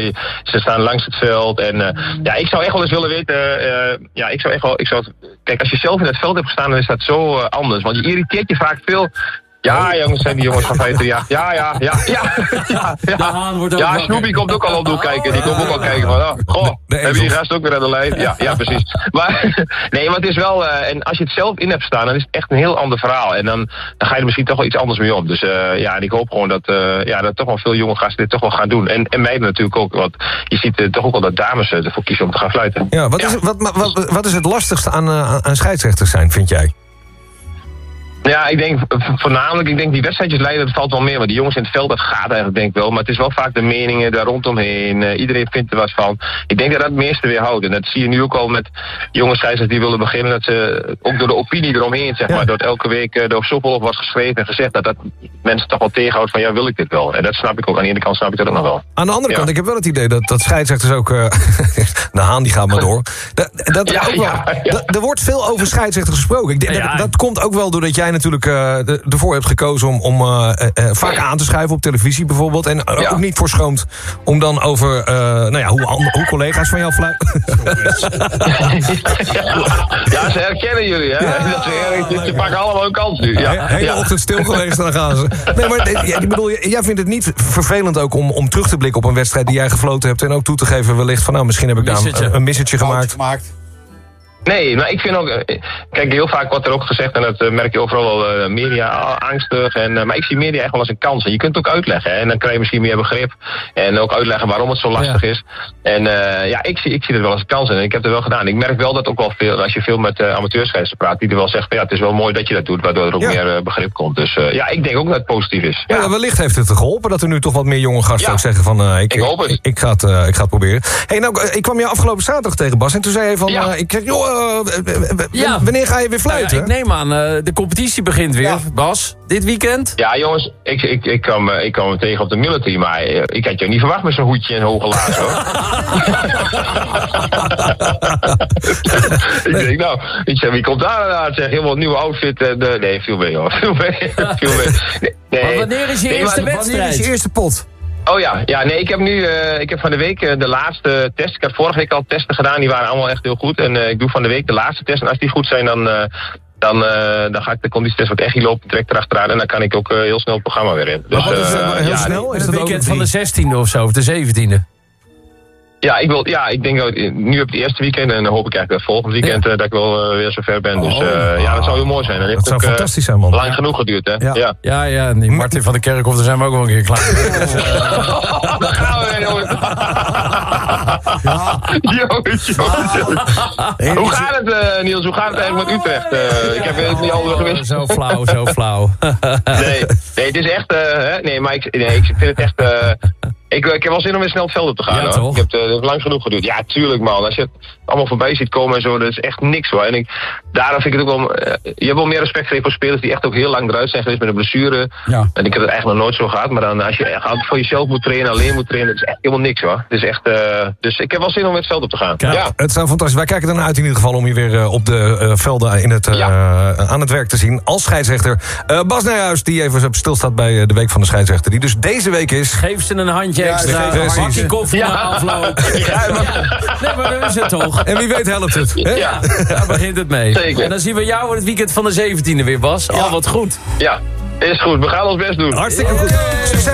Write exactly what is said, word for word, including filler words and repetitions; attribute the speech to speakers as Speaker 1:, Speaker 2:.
Speaker 1: Ze staan langs het veld. En uh, ja, ik zou echt wel eens willen weten... Uh, ja, ik zou echt wel... Ik zou, kijk, als je zelf in het veld hebt gestaan, dan is dat zo uh, anders. Want je irriteert je vaak veel... Ja, jongens, zijn die jongens van vijf drie acht. Ja, ja, ja, ja. Ja, ja. Ja, Snoopy komt ook al op doel kijken. Die komt ook al kijken van, oh, goh, hebben die gast ook weer aan de lijn? Ja, ja, precies. Maar, nee, maar het is wel, uh, en als je het zelf in hebt staan, dan is het echt een heel ander verhaal. En dan, dan ga je er misschien toch wel iets anders mee om. Dus uh, ja, en ik hoop gewoon dat, uh, ja, dat toch wel veel jonge gasten dit toch wel gaan doen. En, en meiden natuurlijk ook, want je ziet uh, toch ook wel dat dames uh, ervoor kiezen om te gaan fluiten.
Speaker 2: Ja, wat, ja. Is, wat, wat, wat is het lastigste aan, uh, aan scheidsrechters zijn, vind jij?
Speaker 1: Ja, ik denk voornamelijk, ik denk die wedstrijdjes leiden, dat valt wel meer. Maar die jongens in het veld, dat gaat eigenlijk denk ik wel. Maar het is wel vaak de meningen daar rondomheen. Uh, iedereen vindt er wat van. Ik denk dat dat het meeste weerhoudt. En dat zie je nu ook al met jonge scheidsrechters die willen beginnen. Dat ze ook door de opinie eromheen, zeg maar. Ja. Dat elke week uh, door Soppelhof was geschreven en gezegd dat dat mensen toch wel tegenhoudt van ja, wil ik dit wel. En dat snap ik ook. Aan de ene kant snap ik dat ook nog wel.
Speaker 2: Aan de andere
Speaker 1: ja.
Speaker 2: kant, ik heb wel het idee dat, dat scheidsrechters ook... Uh, de Haan die gaat maar door. Dat, dat
Speaker 1: ja,
Speaker 2: ook wel,
Speaker 1: ja, ja.
Speaker 2: dat, er wordt veel over scheidsrechters gesproken. Ik denk, ja, ja. Dat, dat komt ook wel doordat jij natuurlijk... Uh, ervoor hebt gekozen om, om uh, uh, vaak aan te schuiven op televisie bijvoorbeeld. En uh, ja. ook niet voor schroomt om dan over uh, nou ja, hoe, hoe collega's van jou fluiten.
Speaker 1: ja. ja, ze herkennen jullie, hè? Ja. Dat ze, ze pakken allemaal een kans nu. Ja.
Speaker 2: He, hele ja. ochtend stil geweest, dan gaan ze. Nee, maar ja, ik bedoel, jij vindt het niet vervelend ook om, om terug te blikken op een wedstrijd die jij gefloten hebt en ook toe te geven wellicht van nou, misschien heb ik daar een, een missetje gemaakt. gemaakt.
Speaker 1: Nee, maar ik vind ook... Kijk, heel vaak wordt er ook gezegd, en dat uh, merk je overal wel, uh, media oh, angstig. En, uh, maar ik zie media echt wel als een kans. En je kunt het ook uitleggen, hè, en dan krijg je misschien meer begrip. En ook uitleggen waarom het zo lastig ja. is. En uh, ja, ik zie, ik zie het wel als een kans. En ik heb het wel gedaan. Ik merk wel dat ook wel veel, als je veel met uh, amateurscheidsrechters praat, die er wel zeggen, ja, het is wel mooi dat je dat doet, waardoor er ook ja. meer uh, begrip komt. Dus uh, ja, ik denk ook dat het positief is.
Speaker 2: Ja, ja, wellicht heeft het geholpen dat er nu toch wat meer jonge gasten ja. ook zeggen van, uh, ik,
Speaker 1: ik hoop het.
Speaker 2: Ik, ik, ga het, uh, ik ga het proberen. Hey, nou, ik kwam je afgelopen zaterdag tegen, Bas, en toen zei je van, ja. uh, ik zeg, joh, uh, Ja. wanneer ga je weer fluiten?
Speaker 3: Nou ja, ik neem aan, uh, de competitie begint weer. Ja. Bas, dit weekend?
Speaker 1: Ja, jongens, ik, ik, ik, kwam, uh, ik kwam tegen op de military, maar uh, ik had jou niet verwacht met zo'n hoedje en hoge laarzen, hoor. ik denk, nou, ik zeg, wie komt daar aan? Ik zeg, helemaal een nieuwe outfit. En, uh, nee, veel mee, hoor. Veel mee. veel mee. Nee, nee.
Speaker 3: Maar wanneer is je nee, eerste maar, wedstrijd?
Speaker 2: Wanneer is je eerste pot?
Speaker 1: Oh ja, ja, nee, ik heb nu, uh, ik heb van de week uh, de laatste test. Ik heb vorige week al testen gedaan, die waren allemaal echt heel goed. En uh, ik doe van de week de laatste test. En als die goed zijn, dan, uh, dan, uh, dan ga ik de conditietest wat echt lopen, direct erachteraan. En dan kan ik ook uh, heel snel het programma weer in. Dus,
Speaker 2: maar wat is uh, heel
Speaker 1: ja,
Speaker 2: snel? Is
Speaker 3: het
Speaker 2: dat
Speaker 3: weekend van de zestiende of zo, of de zeventiende?
Speaker 1: Ja, ik wil, ja, ik denk dat nu op het eerste weekend en dan hoop ik eigenlijk dat volgend weekend ja. uh, dat ik wel uh, weer zo ver ben. Oh, dus uh, ja, dat zou heel mooi zijn. Dat,
Speaker 2: dat
Speaker 1: heeft
Speaker 2: zou
Speaker 1: ook,
Speaker 2: fantastisch zijn, man.
Speaker 1: Lang
Speaker 2: ja.
Speaker 1: genoeg geduurd, hè?
Speaker 3: Ja, ja, ja, ja en die Martin van der Kerkhof, daar zijn we ook wel een keer klaar. Dus, uh...
Speaker 1: daar gaan we weer, jongens. jongens, jongens, jongens. Hoe gaat het, uh, Niels? Hoe gaat het eigenlijk met Utrecht? Uh, ik heb het niet al geweest.
Speaker 3: Zo flauw, zo flauw.
Speaker 1: nee, nee, het is echt... Uh, nee, maar ik, nee, ik vind het echt... Uh, Ik, ik heb wel zin om weer snel het veld op te gaan.
Speaker 3: Ja,
Speaker 1: hoor. Ik heb het uh, lang genoeg geduurd. Ja, tuurlijk, man. Als je het allemaal voorbij ziet komen en zo, dat is echt niks, hoor. En ik, daarom vind ik het ook wel... Uh, je hebt wel meer respect voor spelers die echt ook heel lang eruit zijn geweest met een blessure. Ja. En ik heb het eigenlijk nog nooit zo gehad. Maar dan, als je echt voor jezelf moet trainen, alleen moet trainen, dat is echt helemaal niks, hoor. Het is echt... Uh, dus ik heb wel zin om met het veld op te gaan.
Speaker 2: Ja,
Speaker 1: ja.
Speaker 2: Het zou fantastisch. Wij kijken ernaar uit in ieder geval om je weer uh, op de uh, velden in het, uh, ja. aan het werk te zien. Als scheidsrechter. Uh, Bas Nijhuis, die even stilstaat bij uh, de Week van de Scheidsrechter. Die dus deze week is...
Speaker 3: Geef ze een handje ja, extra. Bakje koffie ja. na afloop. Ja, maar... Nee, maar dat is het toch.
Speaker 2: En wie weet helpt het. Hè?
Speaker 3: Ja, daar begint het mee. Zeker. En dan zien we jou in het weekend van de zeventiende weer, Bas. Ja. Al wat goed.
Speaker 1: Ja, is goed. We gaan ons best doen.
Speaker 2: Hartstikke goed. Succes.